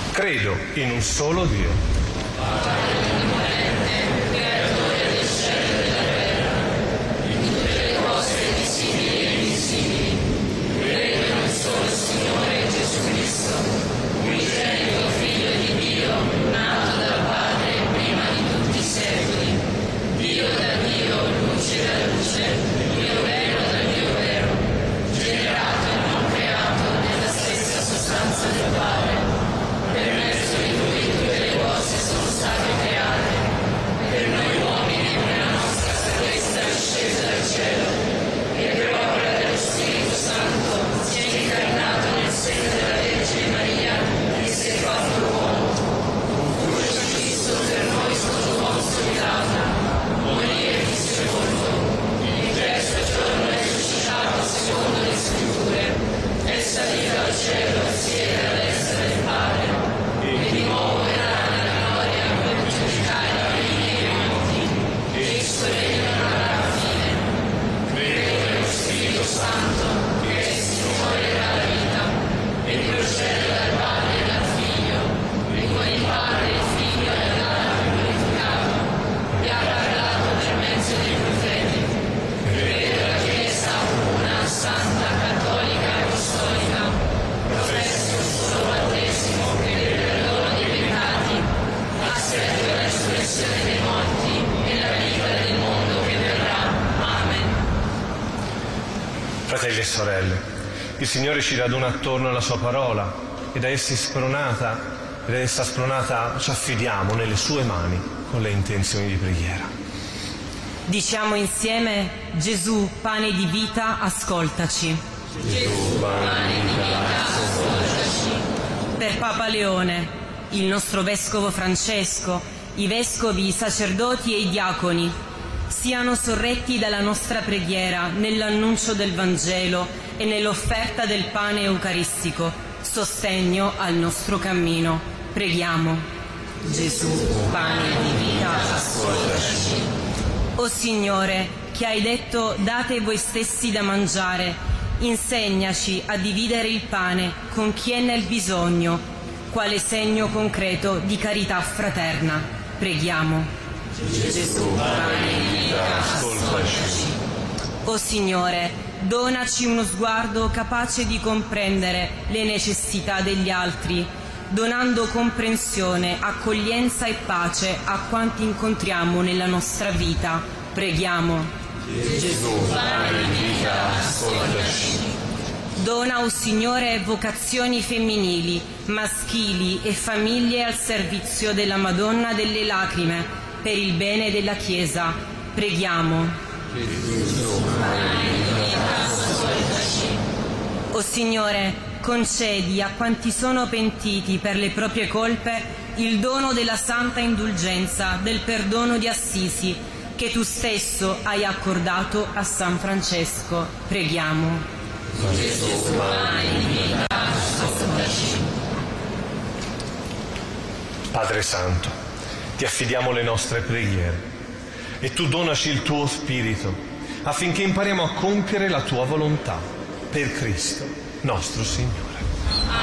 Credo in un solo Dio, Padre onnipotente, creatore del cielo e della terra, di tutte le cose visibili e invisibili. Credo in un solo Signore Gesù Cristo, unigenito Figlio di Dio, nato dal Padre prima di tutti i secoli, Dio da Dio, luce da luce, Dio vero da Dio vero, generato e non creato nella stessa sostanza del Padre. Per mezzo di Lui tutte le cose sono state create. Per noi uomini una nostra salvezza è scesa dal cielo, e per opera dello Spirito Santo si è incarnato nel seno della Vergine Maria e si è fatto uomo. Fu crocifisso per noi sotto Ponzio Pilato, morì e fu sepolto. Il terzo giorno è risuscitato secondo le Scritture, è salito al cielo, siede alla destra del Padre, e di nuovo verrà nella gloria per giudicare i vivi e i morti, e il suo regno non avrà fine. Credo nello Spirito Santo, che è il Signore della vita, e procede dal Padre e dal Figlio, e con il Padre e il Figlio è andato glorificato, e ha parlato per mezzo dei profeti. Credo la Chiesa una, santa, cattolica e apostolica. Professo il solo battesimo che per il perdono dei peccati, aspetto la resurrezione dei morti e la vita del mondo che verrà. Amen. fratelli e sorelle, il Signore ci raduna attorno alla sua parola ed da essa spronata ci affidiamo nelle sue mani con le intenzioni di preghiera. Diciamo insieme: Gesù, pane di vita, ascoltaci. Gesù, pane di vita, ascoltaci. Per Papa Leone, il nostro Vescovo Francesco, i Vescovi, i sacerdoti e i diaconi siano sorretti dalla nostra preghiera nell'annuncio del Vangelo e nell'offerta del pane eucaristico, sostegno al nostro cammino. Preghiamo. Gesù, pane di vita, ascoltaci. O Signore, che hai detto: date voi stessi da mangiare, insegnaci a dividere il pane con chi è nel bisogno, quale segno concreto di carità fraterna. Preghiamo. Gesù, pane di vita, ascoltaci. O Signore, donaci uno sguardo capace di comprendere le necessità degli altri, donando comprensione, accoglienza e pace a quanti incontriamo nella nostra vita. Preghiamo. Gesù, pane di vita, ascoltaci. Dona, o Signore, vocazioni femminili, maschili e famiglie al servizio della Madonna delle Lacrime, per il bene della Chiesa. Preghiamo. Gesù, pane di vita, ascoltaci. O Signore, concedi a quanti sono pentiti per le proprie colpe il dono della santa indulgenza, del perdono di Assisi, che tu stesso hai accordato a San Francesco. Preghiamo. Gesù, pane di vita, ascoltaci. Padre Santo, ti affidiamo le nostre preghiere e tu donaci il tuo Spirito affinché impariamo a compiere la tua volontà per Cristo nostro Signore.